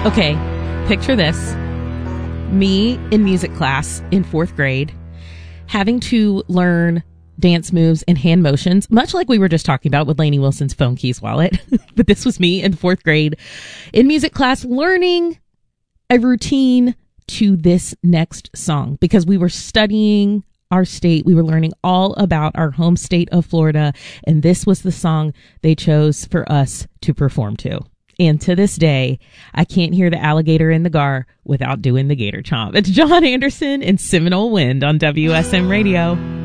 Okay, picture this. Me in music class in 4th grade, having to learn dance moves and hand motions, much like we were just talking about with Lainey Wilson's phone keys wallet. But this was me in 4th grade in music class learning a routine to this next song because we were studying our state. We were learning all about our home state of Florida, and this was the song they chose for us to perform to. And to this day, I can't hear the alligator in the gar without doing the gator chomp. It's John Anderson and Seminole Wind on WSM Radio.